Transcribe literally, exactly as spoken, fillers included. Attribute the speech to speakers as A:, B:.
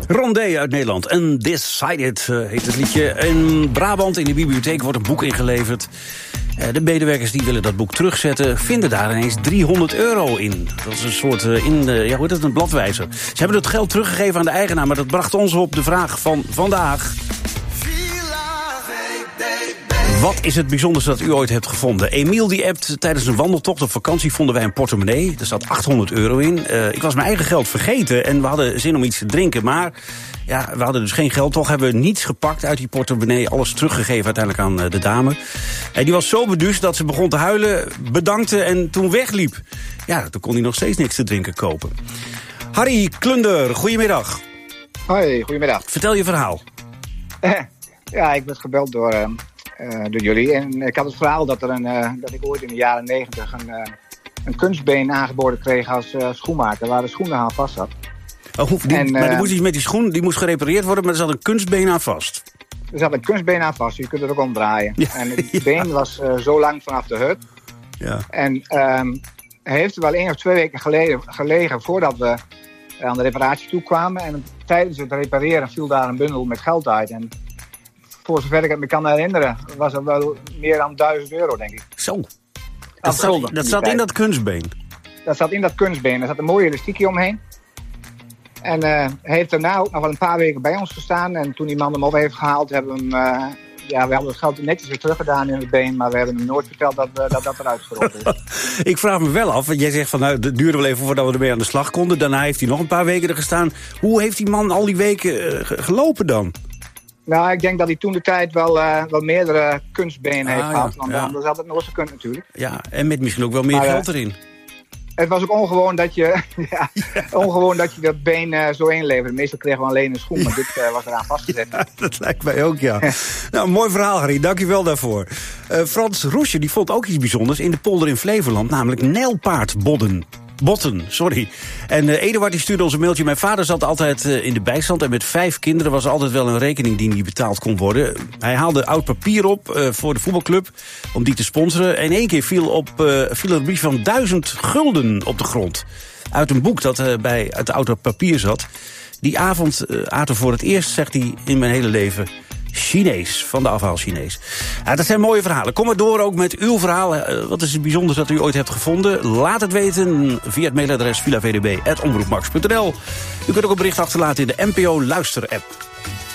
A: Rondé uit Nederland. En Decided uh, heet het liedje. In Brabant, in de bibliotheek, wordt een boek ingeleverd. Uh, de medewerkers die willen dat boek terugzetten, vinden daar ineens driehonderd euro in. Dat is een soort, uh, in de, ja, hoe heet het, een bladwijzer. Ze hebben het geld teruggegeven aan de eigenaar, maar dat bracht ons op de vraag van vandaag. Wat is het bijzonderste dat u ooit hebt gevonden? Emiel die appt, tijdens een wandeltocht op vakantie vonden wij een portemonnee. Er zat achthonderd euro in. Uh, ik was mijn eigen geld vergeten en we hadden zin om iets te drinken. Maar ja, we hadden dus geen geld. Toch hebben we niets gepakt uit die portemonnee. Alles teruggegeven uiteindelijk aan uh, de dame. En die was zo beduusd dat ze begon te huilen, bedankte en toen wegliep. Ja, toen kon hij nog steeds niks te drinken kopen. Harry Klunder, goedemiddag.
B: Hoi, goedemiddag.
A: Vertel je verhaal.
B: Ja, ik werd gebeld door... Uh... Uh, door jullie. En ik had het verhaal dat, er een, uh, dat ik ooit in de jaren negentig een, uh, een kunstbeen aangeboden kreeg als uh, schoenmaker, waar de schoenen aan vast zat.
A: Oh, die,
B: en, uh,
A: maar die moest iets met die schoen, die moest gerepareerd worden, maar er zat een kunstbeen aan vast.
B: Er zat een kunstbeen aan vast, je kunt het ook omdraaien. Ja, en het ja. been was uh, zo lang vanaf de heup. Ja. En um, hij heeft er wel één of twee weken geleden, gelegen voordat we aan de reparatie toekwamen. En tijdens het repareren viel daar een bundel met geld uit. En voor zover ik het me kan herinneren, was het wel meer dan duizend euro, denk ik.
A: Zo. Dat zat, dat zat in dat kunstbeen? Dat
B: zat in dat kunstbeen. Er zat een mooie elastiekje omheen. En uh, hij heeft daarna ook nog wel een paar weken bij ons gestaan. En toen die man hem op heeft gehaald, hebben we hem... Uh, ja, we hebben het geld netjes weer teruggedaan in het been, maar we hebben hem nooit verteld dat uh, dat, dat eruit gerold is.
A: Ik vraag me wel af, want jij zegt van, nou, het duurde wel even voordat we ermee aan de slag konden. Daarna heeft hij nog een paar weken er gestaan. Hoe heeft die man al die weken uh, gelopen dan?
B: Nou, ik denk dat hij toen de tijd wel, uh, wel meerdere kunstbenen ah, heeft ja, gehad. Want ja. anders had het nooit gekund natuurlijk.
A: Ja, en met misschien ook wel meer maar, geld erin.
B: Het was ook ongewoon dat je, ja, ja. ongewoon dat, je dat been uh, zo inleverde. Meestal kregen we alleen een schoen, maar dit uh, was eraan vastgezet.
A: Ja, dat lijkt mij ook, ja. Nou, mooi verhaal, Harry. Dank je wel daarvoor. Uh, Frans Roesje die vond ook iets bijzonders in de polder in Flevoland, namelijk nijlpaardbodden. Botten, sorry. En uh, Eduard die stuurde ons een mailtje. Mijn vader zat altijd uh, in de bijstand en met vijf kinderen was er altijd wel een rekening die niet betaald kon worden. Hij haalde oud papier op uh, voor de voetbalclub om die te sponsoren. En één keer viel, op, uh, viel er een brief van duizend gulden op de grond. Uit een boek dat uh, bij het oud papier zat. Die avond uh, aten voor het eerst, zegt hij, in mijn hele leven Chinees, van de afhaal Chinees. Ja, dat zijn mooie verhalen. Kom maar door ook met uw verhaal. Wat is het bijzonders dat u ooit hebt gevonden? Laat het weten via het mailadres villa v d b apenstaartje omroepmax punt n l. U kunt ook een bericht achterlaten in de N P O Luister-app.